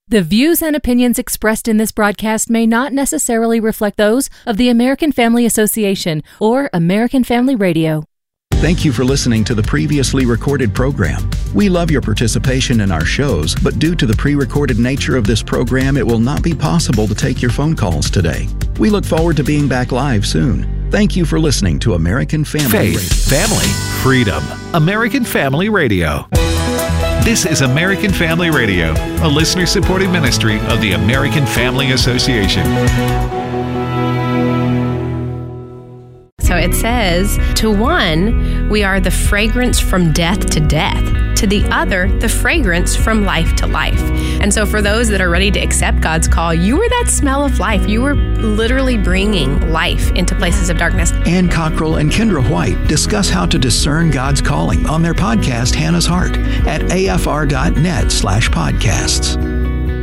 The views and opinions expressed in this broadcast may not necessarily reflect those of the American Family Association or American Family Radio. Thank you for listening to the previously recorded program. We love your participation in our shows, but due to the pre-recorded nature of this program, it will not be possible to take your phone calls today. We look forward to being back live soon. Thank you for listening to American Family Radio. Faith, family, freedom. American Family Radio. This is American Family Radio, a listener-supported ministry of the American Family Association. So it says, to one, we are the fragrance from death to death. To the other, the fragrance from life to life. And so for those that are ready to accept God's call, you are that smell of life. You are literally bringing life into places of darkness. Ann Cockrell and Kendra White discuss how to discern God's calling on their podcast, Hannah's Heart, at afr.net/podcasts.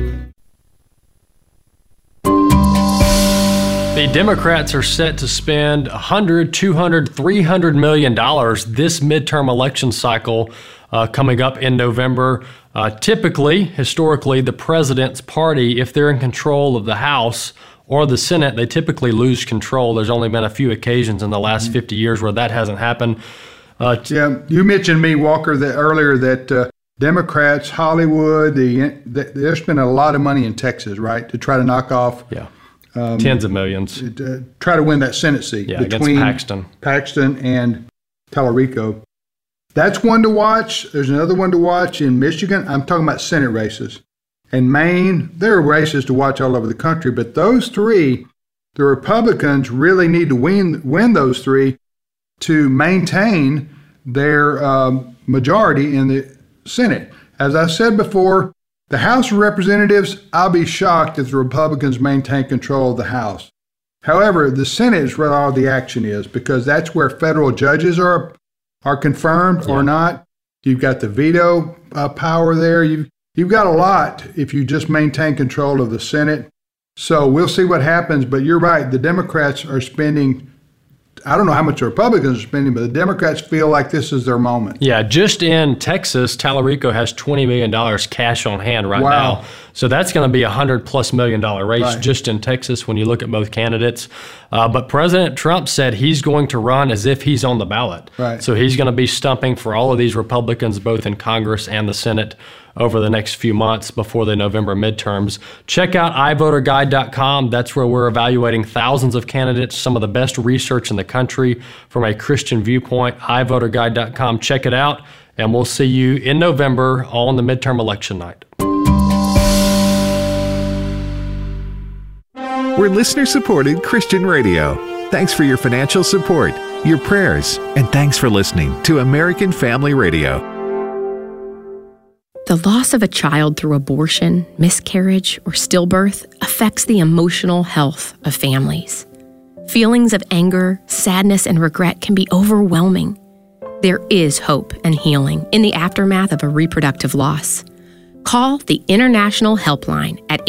The Democrats are set to spend $100, $200, $300 million this midterm election cycle coming up in November. Historically, the president's party, if they're in control of the House or the Senate, they typically lose control. There's only been a few occasions in the last 50 years where that hasn't happened. You mentioned me, Walker, earlier that Democrats, Hollywood, they're spending a lot of money in Texas, right, to try to knock off tens of millions. Try to win that Senate seat between Paxton and Tallarico. That's one to watch. There's another one to watch in Michigan. I'm talking about Senate races. In Maine, there are races to watch all over the country, but those three, the Republicans really need to win those three to maintain their majority in the Senate. As I said before, the House of Representatives, I'll be shocked if the Republicans maintain control of the House. However, the Senate is where all the action is, because that's where federal judges are confirmed or not. You've got the veto power there. You've got a lot if you just maintain control of the Senate. So we'll see what happens. But you're right. The Democrats are spending, I don't know how much the Republicans are spending, but the Democrats feel like this is their moment. Yeah, just in Texas, Tallarico has $20 million cash on hand right now. So that's going to be a $100+ million race just in Texas when you look at both candidates. But President Trump said he's going to run as if he's on the ballot. So he's going to be stumping for all of these Republicans, both in Congress and the Senate, over the next few months before the November midterms. Check out iVoterGuide.com. That's where we're evaluating thousands of candidates, some of the best research in the country from a Christian viewpoint. iVoterGuide.com. Check it out, and we'll see you in November on the midterm election night. We're listener-supported Christian radio. Thanks for your financial support, your prayers, and thanks for listening to American Family Radio. The loss of a child through abortion, miscarriage, or stillbirth affects the emotional health of families. Feelings of anger, sadness, and regret can be overwhelming. There is hope and healing in the aftermath of a reproductive loss. Call the International Helpline at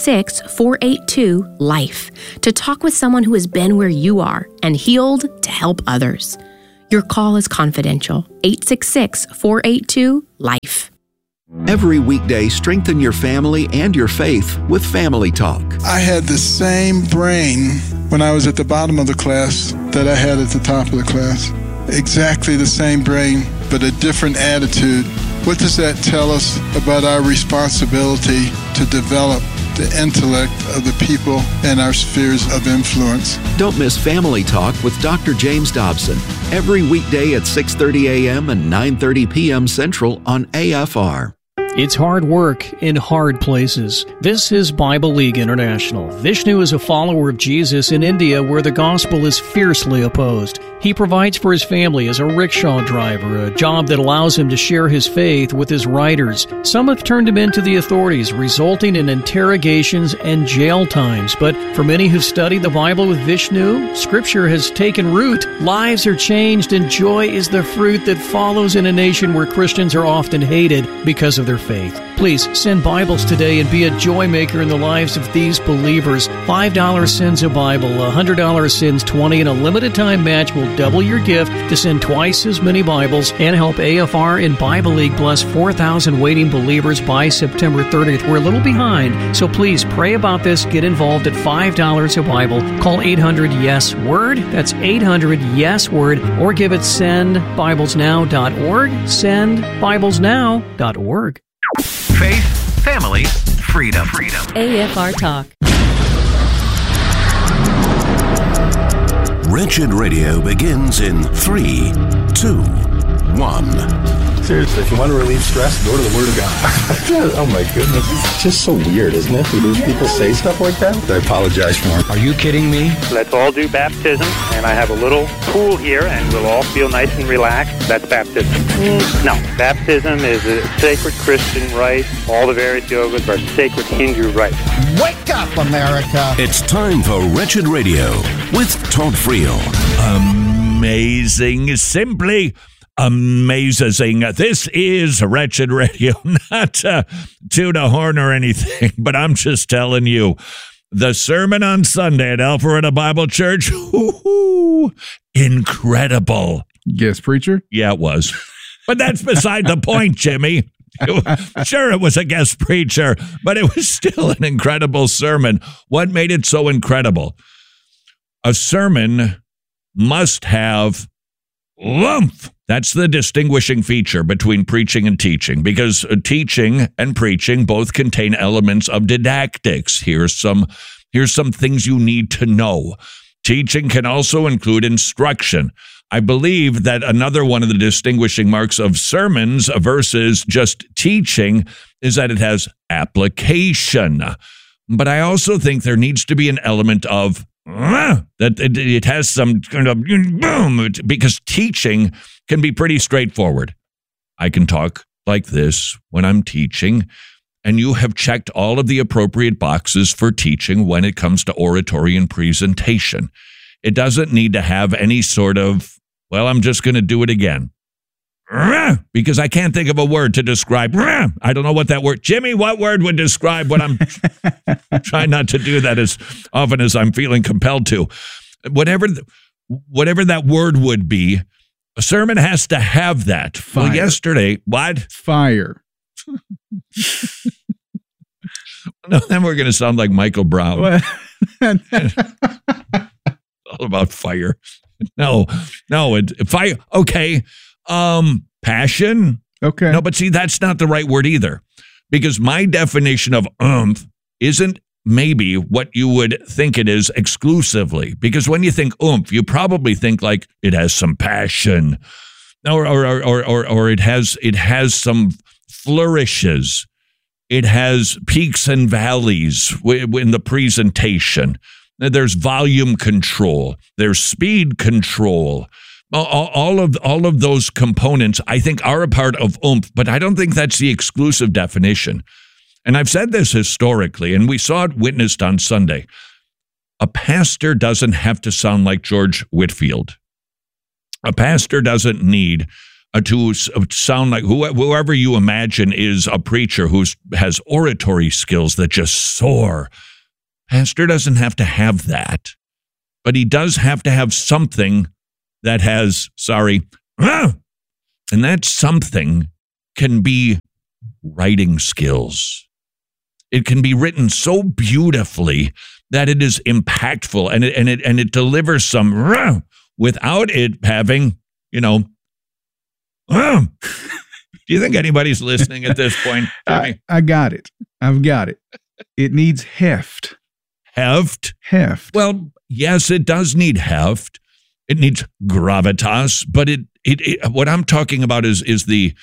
866-482-LIFE to talk with someone who has been where you are and healed to help others. Your call is confidential. 866-482-LIFE. Every weekday, strengthen your family and your faith with Family Talk. I had the same brain when I was at the bottom of the class that I had at the top of the class. Exactly the same brain, but a different attitude. What does that tell us about our responsibility to develop the intellect of the people in our spheres of influence? Don't miss Family Talk with Dr. James Dobson every weekday at 6:30 a.m. and 9:30 p.m. Central on AFR. It's hard work in hard places. This is Bible League International. Vishnu is a follower of Jesus in India where the gospel is fiercely opposed. He provides for his family as a rickshaw driver, a job that allows him to share his faith with his riders. Some have turned him into the authorities, resulting in interrogations and jail times. But for many who've studied the Bible with Vishnu, Scripture has taken root. Lives are changed, and joy is the fruit that follows in a nation where Christians are often hated because of their faith. Please send Bibles today and be a joy maker in the lives of these believers. $5 sends a Bible, $100 sends 20, and a limited time match will double your gift to send twice as many Bibles and help AFR and Bible League bless 4,000 waiting believers by September 30th. We're a little behind, so please pray about this. Get involved at $5 a Bible. Call 800-YES-WORD. That's 800-YES-WORD. Or give it sendbiblesnow.org. Sendbiblesnow.org. Faith, family, freedom. AFR Talk. Wretched Radio begins in 3, 2, 1. Seriously, if you want to relieve stress, go to the Word of God. Oh my goodness. It's just so weird, isn't it? When people say stuff like that. I apologize for it. Are you kidding me? Let's all do baptism, and I have a little pool here, and we'll all feel nice and relaxed. That's baptism. No, baptism is a sacred Christian rite. All the various yogas are sacred Hindu rites. Wake up, America! It's time for Wretched Radio with Todd Friel. Amazing, simply amazing. This is Wretched Radio, not to toot a horn or anything, but I'm just telling you, the sermon on Sunday at Alpharetta Bible Church, incredible. Guest preacher? Yeah, it was. But that's beside the point, Jimmy. Sure, it was a guest preacher, but it was still an incredible sermon. What made it so incredible? A sermon must have oomph. That's the distinguishing feature between preaching and teaching, because teaching and preaching both contain elements of didactics. Here's some things you need to know. Teaching can also include instruction. I believe that another one of the distinguishing marks of sermons versus just teaching is that it has application. But I also think there needs to be an element of that it has some kind of boom, because teaching can be pretty straightforward. I can talk like this when I'm teaching, and you have checked all of the appropriate boxes for teaching when it comes to oratory and presentation. It doesn't need to have any sort of, well, I'm just going to do it again. Because I can't think of a word to describe. I don't know what that word. Jimmy, what word would describe what I'm trying not to do that as often as I'm feeling compelled to. Whatever that word would be, a sermon has to have that. Fire. Well, yesterday, what? Fire. No, then we're going to sound like Michael Brown. All about fire. No, fire. Okay. Passion. Okay. No, but see, that's not the right word either, because my definition of oomph isn't maybe what you would think it is exclusively, because when you think oomph, you probably think like it has some passion, or it has some flourishes. It has peaks and valleys in the presentation. There's volume control. There's speed control. All of those components, I think, are a part of oomph, but I don't think that's the exclusive definition. And I've said this historically, and we saw it witnessed on Sunday. A pastor doesn't have to sound like George Whitefield. A pastor doesn't need to sound like whoever you imagine is a preacher who has oratory skills that just soar. Pastor doesn't have to have that, but he does have to have something that has, and that something can be writing skills. It can be written so beautifully that it is impactful and it delivers some without it having, Do you think anybody's listening at this point? I got it. I've got it. It needs heft. Heft? Heft. Well, yes, it does need heft. It needs gravitas, but it what I'm talking about is the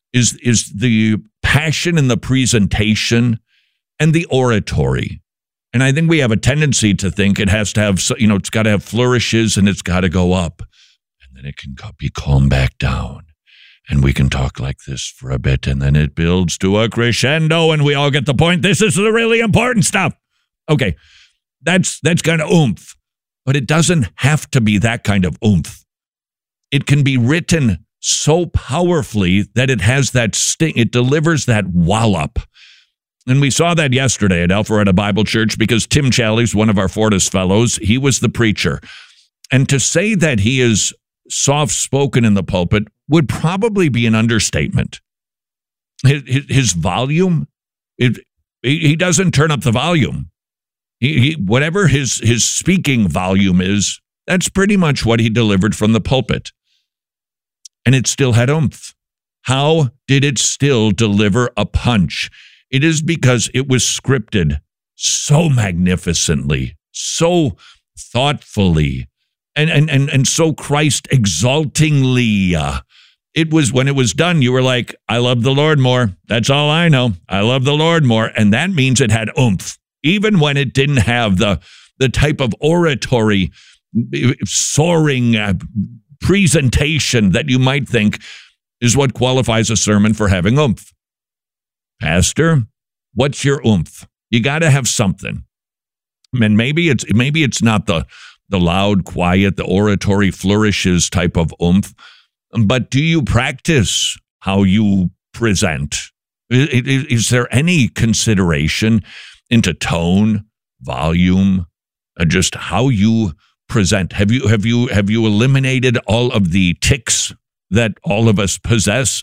passion in the presentation and the oratory. And I think we have a tendency to think it has to have, it's got to have flourishes and it's got to go up. And then it can be calmed back down. And we can talk like this for a bit, and then it builds to a crescendo, and we all get the point. This is the really important stuff. Okay, that's kind of oomph. But it doesn't have to be that kind of oomph. It can be written so powerfully that it has that sting. It delivers that wallop. And we saw that yesterday at Alpharetta Bible Church because Tim Challies, one of our Fortis fellows, he was the preacher. And to say that he is soft-spoken in the pulpit would probably be an understatement. His volume, he doesn't turn up the volume. Whatever his speaking volume is, that's pretty much what he delivered from the pulpit. And it still had oomph. How did it still deliver a punch? It is because it was scripted so magnificently, so thoughtfully, and so Christ exaltingly. It was, when it was done, you were like, I love the Lord more. That's all I know. I love the Lord more. And that means it had oomph, even when it didn't have the type of oratory, soaring presentation that you might think is what qualifies a sermon for having oomph. Pastor, what's your oomph? You got to have something. And maybe it's not the loud, quiet, the oratory flourishes type of oomph, but do you practice how you present? Is there any consideration into tone, volume, just how you present? Have you eliminated all of the tics that all of us possess?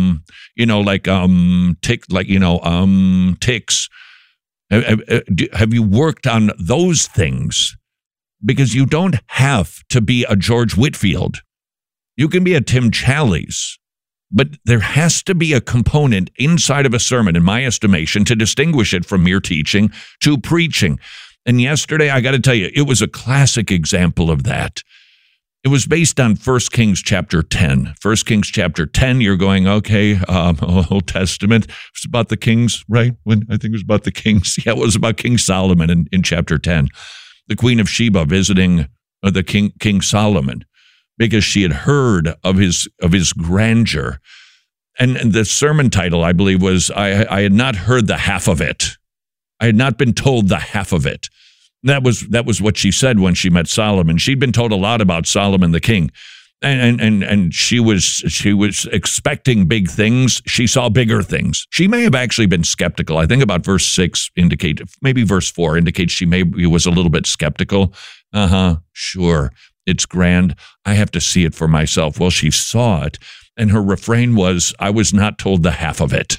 Tics. Have you worked on those things? Because you don't have to be a George Whitfield. You can be a Tim Challies, but there has to be a component inside of a sermon, in my estimation, to distinguish it from mere teaching to preaching. And yesterday, I got to tell you, it was a classic example of that. It was based on 1 Kings chapter 10. 1 Kings chapter 10, you're going, okay, Old Testament. It's about the kings, right? I think it was about the kings. Yeah, it was about King Solomon in chapter 10. The Queen of Sheba visiting the King Solomon because she had heard of his grandeur. And the sermon title, I believe, was, I had not heard the half of it. I had not been told the half of it. That was what she said when she met Solomon. She'd been told a lot about Solomon the king, and she was expecting big things. She saw bigger things. She may have actually been skeptical. I think about verse 6 maybe verse 4 indicates she was a little bit skeptical. Sure, it's grand. I have to see it for myself. Well, she saw it, and her refrain was, I was not told the half of it.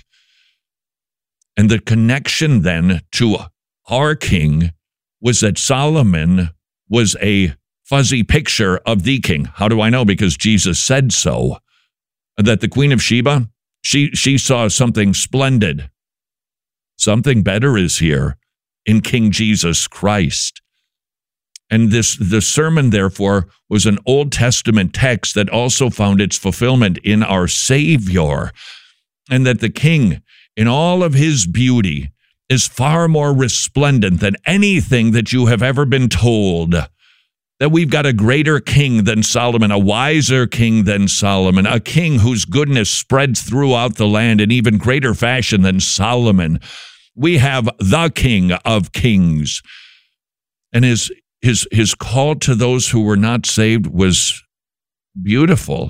And the connection then to our king was that Solomon was a fuzzy picture of the king. How do I know? Because Jesus said so. That the Queen of Sheba, she saw something splendid. Something better is here in King Jesus Christ. And the sermon, therefore, was an Old Testament text that also found its fulfillment in our Savior. And that the king, in all of his beauty, is far more resplendent than anything that you have ever been told. That we've got a greater king than Solomon, a wiser king than Solomon, a king whose goodness spreads throughout the land in even greater fashion than Solomon. We have the King of Kings. And his call to those who were not saved was beautiful.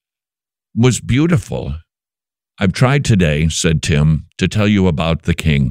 I've tried today, said Tim, to tell you about the king.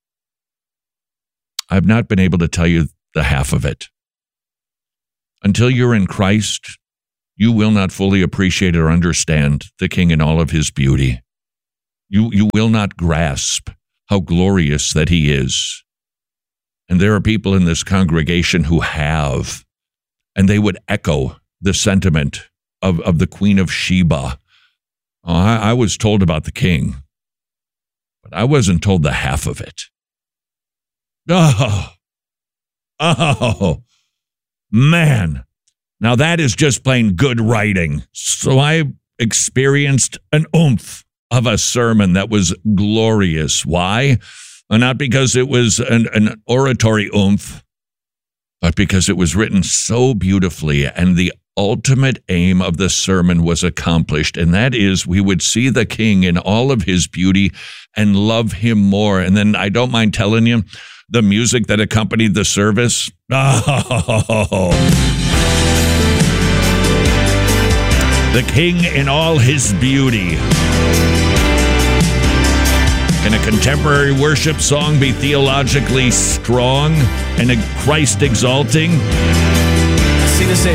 I've not been able to tell you the half of it. Until you're in Christ, you will not fully appreciate or understand the king in all of his beauty. You will not grasp how glorious that he is. And there are people in this congregation who have, and they would echo the sentiment of the Queen of Sheba. I was told about the king, but I wasn't told the half of it. Oh, man. Now that is just plain good writing. So I experienced an oomph of a sermon that was glorious. Why? Not because it was an oratory oomph, but because it was written so beautifully and the ultimate aim of the sermon was accomplished, and that is we would see the king in all of his beauty and love him more. And then I don't mind telling you, the music that accompanied the service, the King in all his beauty. Can a contemporary worship song be theologically strong and Christ exalting? See this